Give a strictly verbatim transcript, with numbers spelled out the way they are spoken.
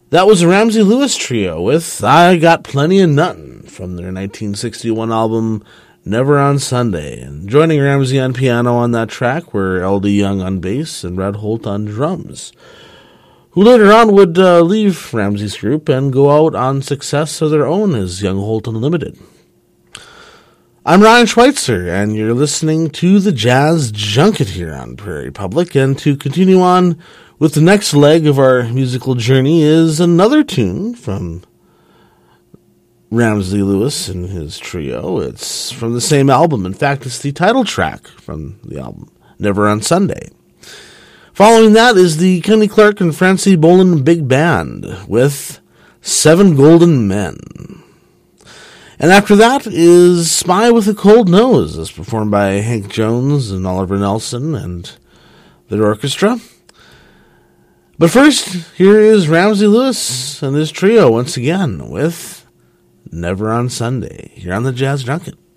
That was a Ramsey Lewis trio with I Got Plenty of Nuttin' from their nineteen sixty-one album Never on Sunday. And joining Ramsey on piano on that track were L D Young on bass and Red Holt on drums, who later on would uh, leave Ramsey's group and go out on success of their own as Young Holt Unlimited. I'm Ryan Schweitzer, and you're listening to the Jazz Junket here on Prairie Public. And to continue on with the next leg of our musical journey is another tune from Ramsey Lewis and his trio. It's from the same album. In fact, it's the title track from the album, Never on Sunday. Following that is the Kenny Clark and Francie Boland Big Band with Seven Golden Men. And after that is Spy with a Cold Nose, as performed by Hank Jones and Oliver Nelson and their orchestra. But first, here is Ramsey Lewis and his trio once again with Never on Sunday, here on the Jazz Junket.